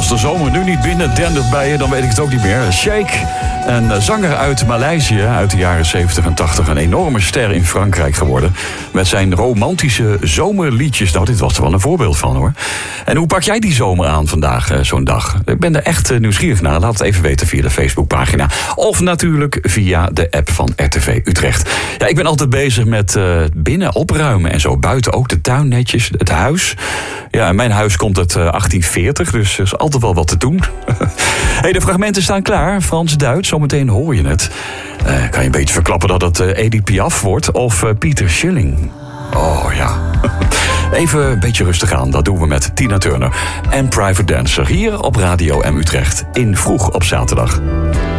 Als de zomer nu niet binnen dendert bij je, dan weet ik het ook niet meer. Shake, een zanger uit Maleisië uit de jaren 70 en 80. Een enorme ster in Frankrijk geworden. Met zijn romantische zomerliedjes. Nou, dit was er wel een voorbeeld van, hoor. En hoe pak jij die zomer aan vandaag, zo'n dag? Ik ben er echt nieuwsgierig naar. Laat het even weten via de Facebookpagina. Of natuurlijk via de app van RTV Utrecht. Ja, ik ben altijd bezig met binnen opruimen en zo. Buiten ook de tuin netjes, het huis. Ja, mijn huis komt uit 1840, dus er is altijd wel wat te doen. Hey, de fragmenten staan klaar. Frans-Duits, zometeen hoor je het. Kan je een beetje verklappen dat het Edith Piaf wordt of Pieter Schilling? Oh ja. Even een beetje rustig aan, dat doen we met Tina Turner en Private Dancer. Hier op Radio M Utrecht, in Vroeg op zaterdag.